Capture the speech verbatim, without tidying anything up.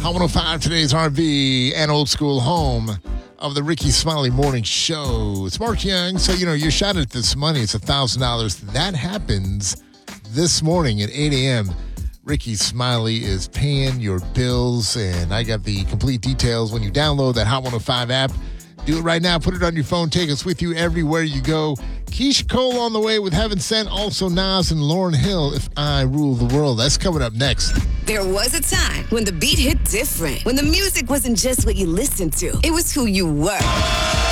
Hot one oh five, today's R V and old school home of the Ricky Smiley Morning Show. It's Mark Young, so, you know, you're shot at this money. It's one thousand dollars. That happens this morning at eight a.m. Ricky Smiley is paying your bills, and I got the complete details when you download that Hot one oh five app. Do it right now. Put it on your phone. Take us with you everywhere you go. Keisha Cole on the way with Heaven Sent. Also Nas and Lauryn Hill, If I Rule the World. That's coming up next. There was a time when the beat hit different. When the music wasn't just what you listened to. It was who you were.